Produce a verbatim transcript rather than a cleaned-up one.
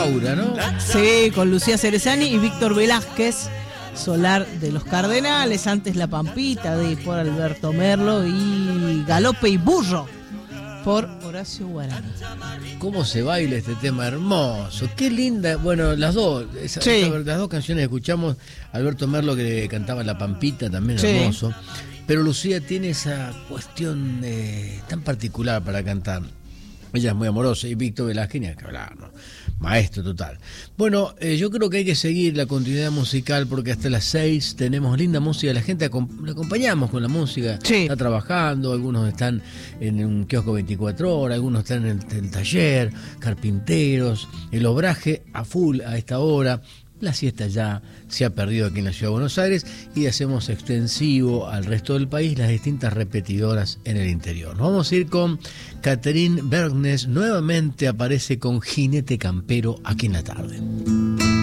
Laura, ¿no? Sí, con Lucía Cerezani y Víctor Velázquez, Solar de los Cardenales, antes La Pampita de por Alberto Merlo y Galope y Burro por Horacio Guarani. ¿Cómo se baila este tema hermoso? Qué linda, bueno, las dos, esa, sí. esa, las dos canciones escuchamos, Alberto Merlo que cantaba La Pampita, también sí. hermoso, pero Lucía tiene esa cuestión eh, tan particular para cantar. Ella es muy amorosa y Víctor Velázquez, ni hay que hablar, ¿no? Maestro total. Bueno, eh, yo creo que hay que seguir la continuidad musical porque hasta las seis tenemos linda música, la gente acom- la acompañamos con la música, sí. está trabajando, algunos están en un kiosco veinticuatro horas, algunos están en el, el taller, carpinteros, el obraje a full a esta hora. La siesta ya se ha perdido aquí en la Ciudad de Buenos Aires y hacemos extensivo al resto del país las distintas repetidoras en el interior. Nos vamos a ir con Catherine Bergnes, nuevamente aparece con Jinete Campero aquí en la tarde.